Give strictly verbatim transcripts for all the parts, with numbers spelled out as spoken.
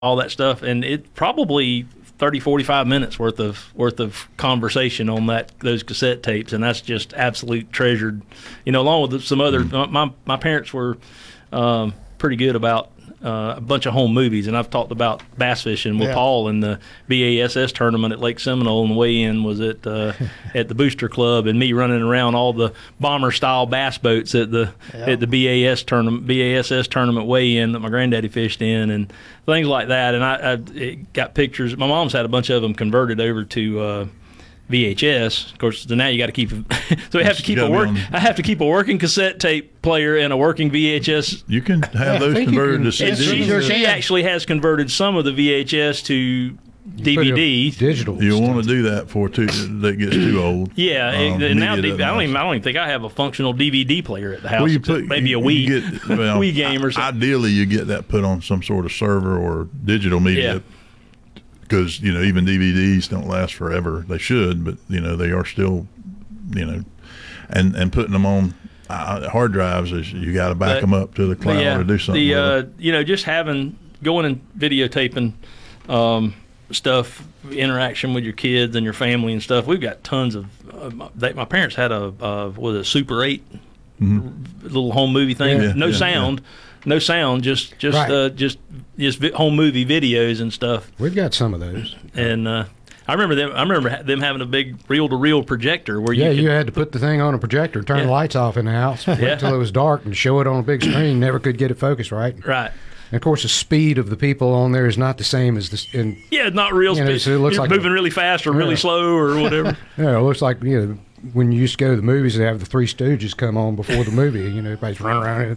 all that stuff, and it probably thirty, forty-five minutes worth of worth of conversation on that those cassette tapes, and that's just absolute treasured. You know, along with some other. My my parents were um, pretty good about uh, a bunch of home movies, and I've talked about bass fishing with Yeah. Paul in the B A S S tournament at Lake Seminole, and the weigh-in was at uh, at the Booster Club, and me running around all the bomber style bass boats at the Yeah. at the B A S tournament B A S S tournament weigh-in that my granddaddy fished in, and things like that. And I, I it got pictures. My mom's had a bunch of them converted over to uh, V H S. Of course, so now you got to keep. So we have to keep a gotta be work. on- I have to keep a working cassette tape player and a working V H S. You can have I those think you converted can- to And C she, Ds. sure she can. actually has converted some of the V H S to D V D. Digital. You'll stuff. want to do that before too, that gets too old. Yeah, Um, and now media D- I doesn't don't last. even I don't even think I have a functional D V D player at the house. Well, you except put maybe a you- Wii, you get, well, Wii game or something. Ideally, you get that put on some sort of server or digital media, Yeah. because you know even D V Ds don't last forever. They should, but you know they are still, you know, and and putting them on uh, hard drives is you got to back But- them up to the But cloud yeah, or do something. the with uh, it. you know just having going and videotaping um, stuff, interaction with your kids and your family and stuff. We've got tons of. Uh, my, they, my parents had a uh, was a Super eight little home movie thing. Mm-hmm. Yeah, no yeah, sound, no sound, just just Right. uh, just just vi- home movie videos and stuff. We've got some of those. And uh, I remember them. I remember ha- them having a big reel-to-reel projector where Yeah, you could, you had to put the thing on a projector, turn Yeah. the lights off in the house, wait Yeah. until it was dark, and show it on a big screen. Never could get it focused right. right. And of course, the speed of the people on there is not the same as the. In, Yeah, not real You know, speed. so it looks You're like moving a- really fast or really Yeah. slow or whatever. you know, it looks like you know when you used to go to the movies, they have the Three Stooges come on before the movie. You know, everybody's running around.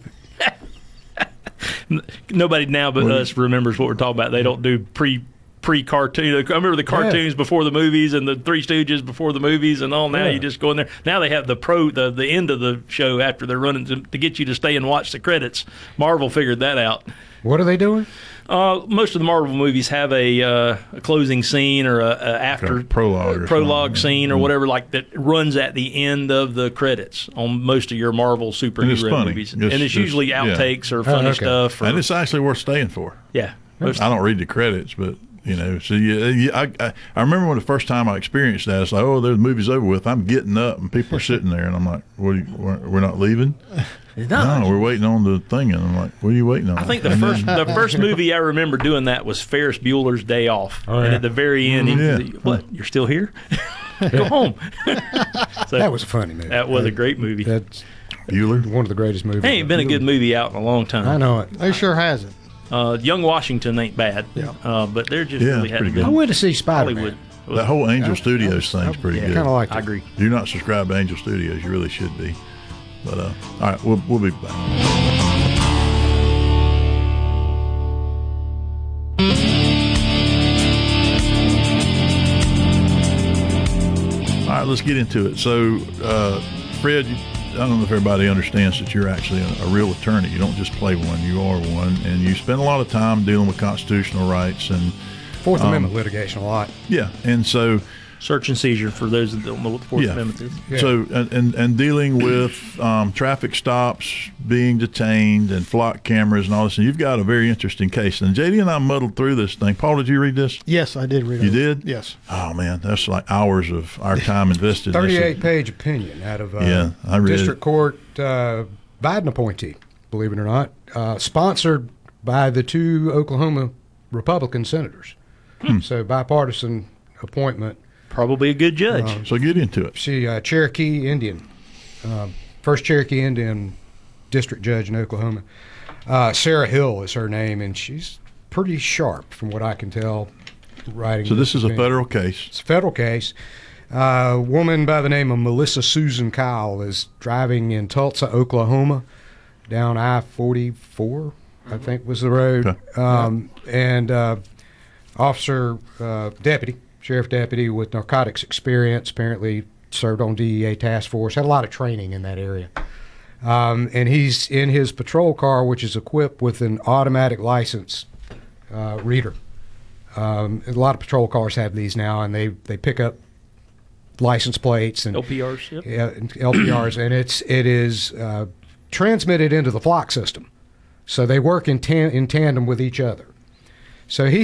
Nobody now but Well, us remembers what we're talking about. They don't do pre pre cartoon. I remember the cartoons before the movies and the Three Stooges before the movies and all. Now Yeah. you just go in there. Now they have the pro the the end of the show after they're running to, to get you to stay and watch the credits. Marvel figured that out. What are they doing? Uh, most of the Marvel movies have a, uh, a closing scene or a, a after A prologue or prologue something. scene or Mhm. whatever like that runs at the end of the credits on most of your Marvel And it's superhero funny. movies, It's- and it's it's- usually yeah. outtakes or funny okay. stuff. Or, And it's actually worth staying for. yeah, most, I don't read the credits, but you know, so yeah, yeah I, I I remember when the first time I experienced that, it's like, oh, the movie's over with. I'm getting up, and people are sitting there, and I'm like, what? Are you, we're, we're not leaving? no, No, we're waiting on the thing, and I'm like, what are you waiting on? I think the And first then- the first movie I remember doing that was Ferris Bueller's Day Off, Oh, and yeah. at the very end, he, Yeah. what? You're still here? Go home. So That was a funny movie. that was a great movie. That's Bueller. one of the greatest movies. There ain't been a good movie out in a long time. I know it. They sure hasn't. Uh, Young Washington ain't bad. Yeah. Uh, but they're just Yeah, really it's hadn't pretty I good. been went to see Spider Hollywood. Man. That whole Angel I- Studios I- thing's pretty yeah. good. Kind of liked it. I agree. If you're not subscribed to Angel Studios, you really should be. But uh, all right, we'll we'll be back. All right, let's get into it. So, uh, Fred, you, I don't know if everybody understands that you're actually a, a real attorney. You don't just play one; you are one, and you spend a lot of time dealing with constitutional rights and Fourth Um, Amendment litigation a lot. yeah, and so. Search and seizure for those that don't know what the Fourth Yeah. Amendment is. Yeah. So and, and and dealing with um, traffic stops, being detained, and flock cameras and all this, and you've got a very interesting case. And J D and I muddled through this thing. Paul, did you read this? Yes, I did read it. You did? Yes. Oh man, that's like hours of our time invested. in this. thirty-eight page opinion out of uh, Yeah, I read District it. Court uh, Biden appointee, believe it or not, uh, sponsored by the two Oklahoma Republican senators. Hmm. So bipartisan appointment. Probably a good judge. Um, So get into it. She uh, Cherokee Indian, uh, first Cherokee Indian district judge in Oklahoma. Uh, Sarah Hill is her name, and she's pretty sharp from what I can tell. Writing. So this is a opinion. federal case. It's a federal case. Uh, a woman by the name of Melissa Susan Kyle is driving in Tulsa, Oklahoma, down I forty-four, I think was the road. Okay. Um, and uh, officer, uh, deputy, sheriff deputy with narcotics experience, apparently served on D E A task force, had a lot of training in that area. Um, and he's in his patrol car, which is equipped with an automatic license uh, reader. Um, a lot of patrol cars have these now, and they, they pick up license plates and L P Rs. Yep. yeah, and L P Rs, and it's it is uh, transmitted into the flock system, so they work in tan- in tandem with each other. So he